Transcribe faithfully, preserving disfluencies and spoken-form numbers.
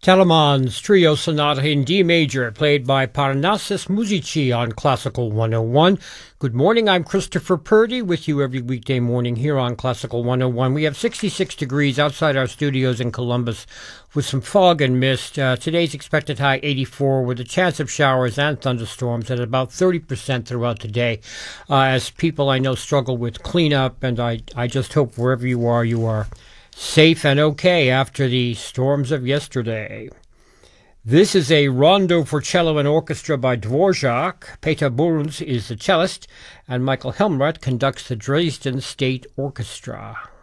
Telemann's Trio Sonata in D major, played by Parnassus Musici on Classical one oh one. Good morning, I'm Christopher Purdy with you every weekday morning here on Classical one oh one. We have sixty-six degrees outside our studios in Columbus with some fog and mist. Uh, today's expected high eighty-four with a chance of showers and thunderstorms at about thirty percent throughout the day. Uh, as people I know struggle with cleanup, and I, I just hope wherever you are, you are safe and okay after the storms of yesterday. This is a rondo for cello and orchestra by Dvorak. Peter Burns is the cellist, and Michael Helmrath conducts the Dresden State Orchestra.